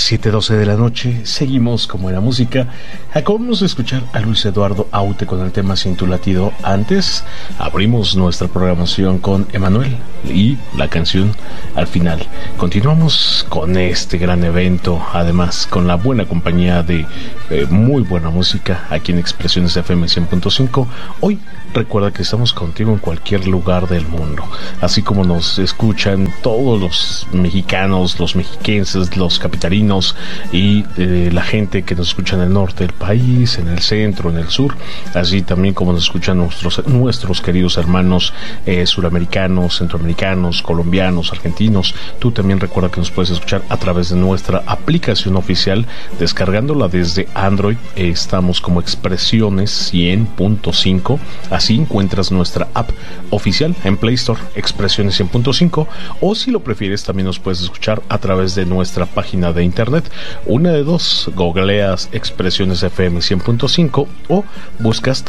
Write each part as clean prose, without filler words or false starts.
7:12 de la noche, seguimos como era música. Acabamos de escuchar a Luis Eduardo Aute con el tema Sin tu latido. Antes abrimos nuestra programación con Emanuel y la canción Al final. Continuamos con este gran evento, además con la buena compañía de muy buena música aquí en Expresiones FM 100.5. Hoy recuerda que estamos contigo en cualquier lugar del mundo, así como nos escuchan todos los mexicanos, los mexiquenses, los capitalinos y la gente que nos escucha en el norte del país, en el centro, en el sur, así también como nos escuchan nuestros queridos hermanos suramericanos, centroamericanos, colombianos, argentinos. Tú también recuerda que nos puedes escuchar a través de nuestra aplicación oficial, descargándola desde Android. Estamos como Expresiones 100.5. Así encuentras nuestra app oficial en Play Store, Expresiones 100.5, o si lo prefieres también nos puedes escuchar a través de nuestra página de internet. Una de dos, googleas Expresiones FM 100.5 o buscas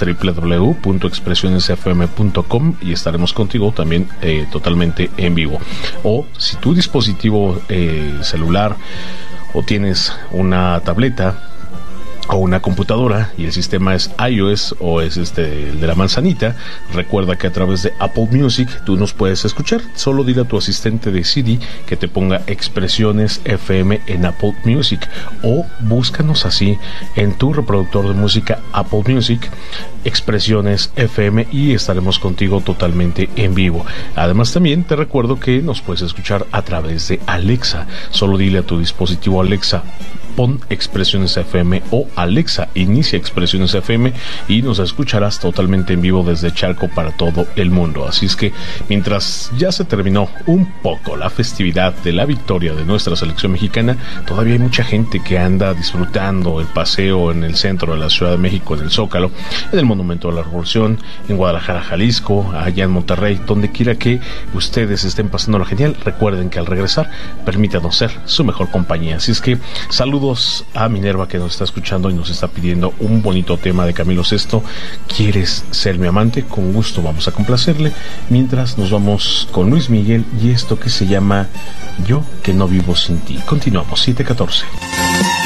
www.expresionesfm.com y estaremos contigo también totalmente en vivo. O si tu dispositivo celular o tienes una tableta o una computadora y el sistema es iOS o es el de la manzanita, recuerda que a través de Apple Music tú nos puedes escuchar. Solo dile a tu asistente de CD que te ponga Expresiones FM en Apple Music, o búscanos así en tu reproductor de música Apple Music, Expresiones FM, y estaremos contigo totalmente en vivo. Además también te recuerdo que nos puedes escuchar a través de Alexa. Solo dile a tu dispositivo Alexa, pon Expresiones FM, o Alexa, inicia Expresiones FM, y nos escucharás totalmente en vivo desde Chalco para todo el mundo. Así es que mientras ya se terminó un poco la festividad de la victoria de nuestra selección mexicana, todavía hay mucha gente que anda disfrutando el paseo en el centro de la Ciudad de México, en el Zócalo, en el Monumento de la Revolución, en Guadalajara, Jalisco, allá en Monterrey, donde quiera que ustedes estén pasándola genial. Recuerden que al regresar, permítanos ser su mejor compañía. Así es que saludos a Minerva, que nos está escuchando y nos está pidiendo un bonito tema de Camilo Sesto. ¿Quieres ser mi amante? Con gusto vamos a complacerle, mientras nos vamos con Luis Miguel y esto que se llama Yo que no vivo sin ti. Continuamos, 7:14.